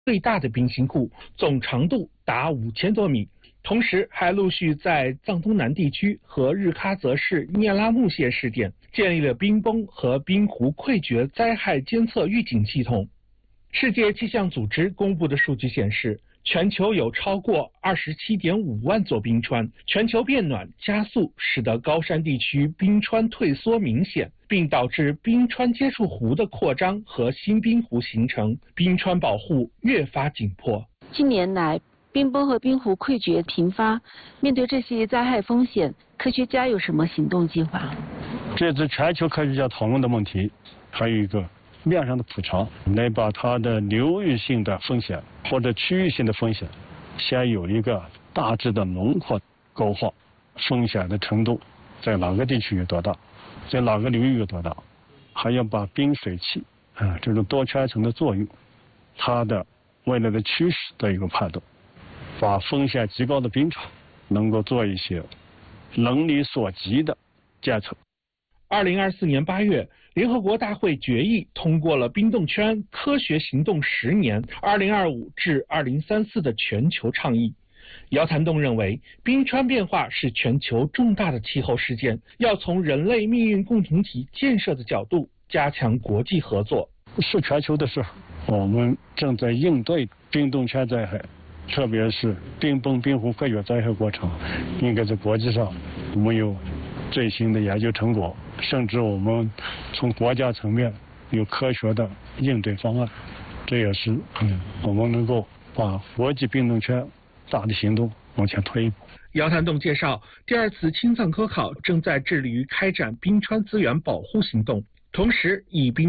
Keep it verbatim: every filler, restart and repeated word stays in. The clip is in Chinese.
最大的冰芯库，总长度达五千多米。同时，还陆续在藏东南地区和日喀则市聂拉木县试点，建立了冰崩和冰湖溃决灾害监测预警系统。世界气象组织公布的数据显示，全球有超过 二十七点五万座冰川，全球变暖加速，使得高山地区冰川退缩明显，并导致冰川接触湖的扩张和新冰湖形成，冰川保护越发紧迫。 近年来，冰崩和冰湖溃决频发，面对这些灾害风险，科学家有什么行动计划？ 这次全球科学家讨论的问题，还有一个面上的普查，来把它的流域性的风险或者区域性的风险，先有一个大致的轮廓勾画，风险的程度在哪个地区有多大，在哪个流域有多大，还要把冰水器啊这种多圈层的作用，它的未来的趋势的一个判断。把风险极高的冰场能够做一些能力所及的监测。 二零二四年八月，联合国大会决议通过了冰冻圈科学行动十年（二零二五至二零三四）的全球倡议。姚谭栋认为，冰川变化是全球重大的气候事件，要从人类命运共同体建设的角度加强国际合作。 是全球的事，我们正在应对冰冻圈灾害。特别是冰崩、冰湖溃决灾害过程，应该在国际上我们有最新的研究成果，甚至我们从国家层面有科学的应对方案。这也是嗯，我们能够把国际冰冻圈大的行动往前推一步。 姚谭栋介绍，第二次青藏科考正在致力于开展冰川资源保护行动，同时以冰